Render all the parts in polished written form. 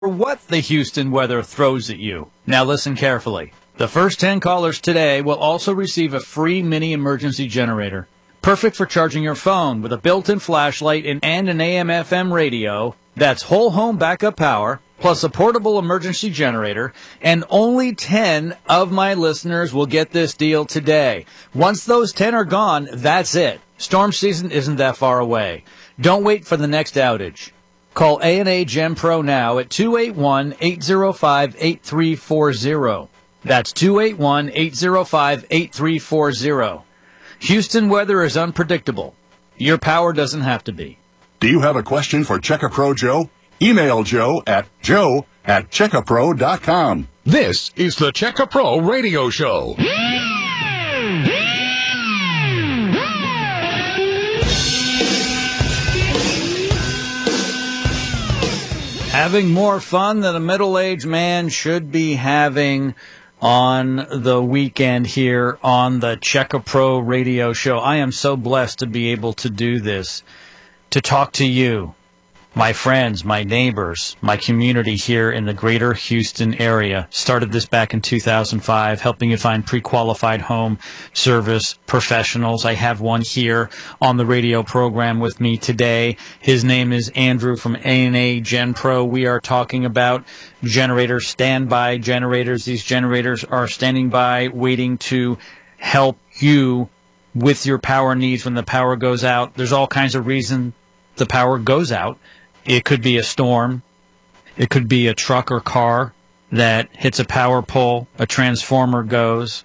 what the Houston weather throws at you. Now listen carefully. The first 10 callers today will also receive a free mini emergency generator. Perfect for charging your phone with a built-in flashlight and an AM/FM radio. That's whole home backup power, plus a portable emergency generator. And only 10 of my listeners will get this deal today. Once those 10 are gone, that's it. Storm season isn't that far away. Don't wait for the next outage. Call A&A Gen Pro now at 281-805-8340. That's 281-805-8340. Houston weather is unpredictable. Your power doesn't have to be. Do you have a question for Checkapro Joe? Email Joe at checkapro.com. This is the Checkapro Radio Show. Having more fun than a middle-aged man should be having on the weekend here on the Checkapro Radio Show. I am so blessed to be able to do this, to talk to you, my friends, my neighbors, my community here in the greater Houston area. Started this back in 2005, helping you find pre-qualified home service professionals. I have one here on the radio program with me today. His name is Andrew from A&A Gen Pro. We are talking about generators, standby generators. These generators are standing by, waiting to help you with your power needs when the power goes out. There's all kinds of reasons the power goes out. It could be a storm. It could be a truck or car that hits a power pole. A transformer goes.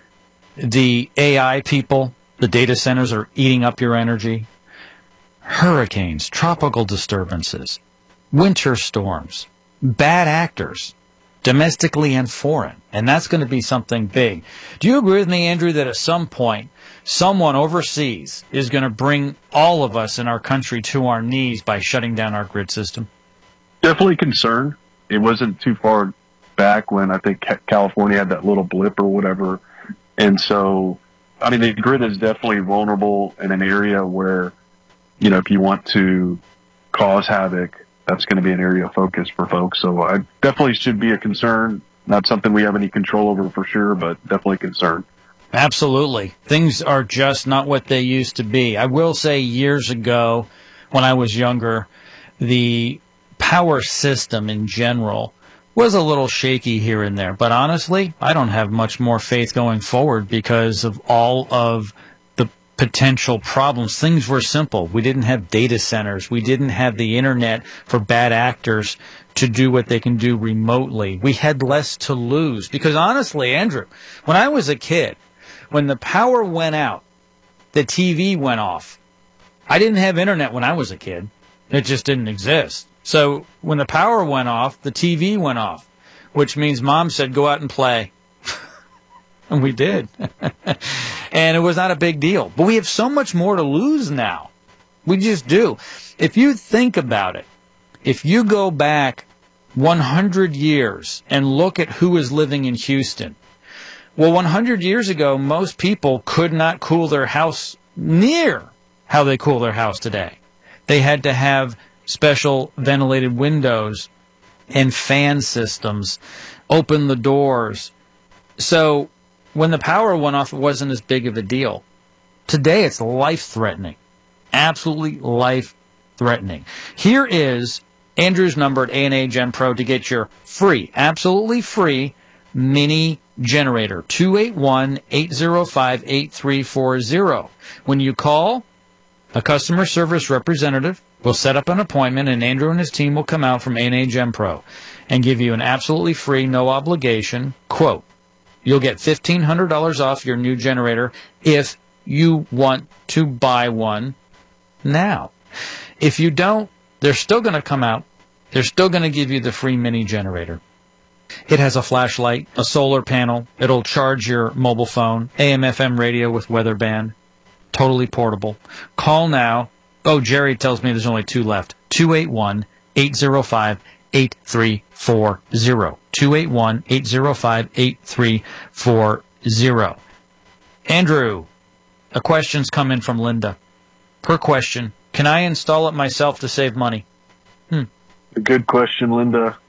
The AI people, the data centers are eating up your energy. Hurricanes, tropical disturbances, winter storms, bad actors, domestically and foreign. And that's going to be something big. Do you agree with me, Andrew, that at some point, someone overseas is going to bring all of us in our country to our knees by shutting down our grid system? Definitely concerned. It wasn't too far back when I think California had that little blip or whatever. And so, I mean, the grid is definitely vulnerable in an area where, you know, if you want to cause havoc, that's going to be an area of focus for folks. So I definitely should be a concern. Not something we have any control over for sure, but definitely concerned. Absolutely. Things are just not what they used to be. I will say years ago, when I was younger, the power system in general was a little shaky here and there. But honestly, I don't have much more faith going forward because of all of the potential problems. Things were simple. We didn't have data centers. We didn't have the internet for bad actors to do what they can do remotely. We had less to lose. Because honestly, Andrew, when I was a kid, when the power went out, the TV went off. I didn't have internet when I was a kid. It just didn't exist. So when the power went off, the TV went off, which means Mom said, go out and play. And we did. And it was not a big deal. But we have so much more to lose now. We just do. If you think about it, if you go back 100 years and look at who is living in Houston, well, 100 years ago, most people could not cool their house near how they cool their house today. They had to have special ventilated windows and fan systems, open the doors. So when the power went off, it wasn't as big of a deal. Today, it's life-threatening, absolutely life-threatening. Here is Andrew's number at A&A Gen Pro to get your free, absolutely free mini generator, 281-805-8340. When you call, a customer service representative will set up an appointment, and Andrew and his team will come out from A&A Gen Pro and give you an absolutely free, no obligation quote. You'll get $1,500 off your new generator if you want to buy one now. If you don't, they're still going to come out. They're still going to give you the free mini generator. It has a flashlight, a solar panel. It'll charge your mobile phone, AM/FM radio with weather band. Totally portable. Call now. Oh, Jerry tells me there's only 2 left. 281-805-8340. 281-805-8340. Andrew, a question's come in from Linda. Her question, can I install it myself to save money? A good question, Linda.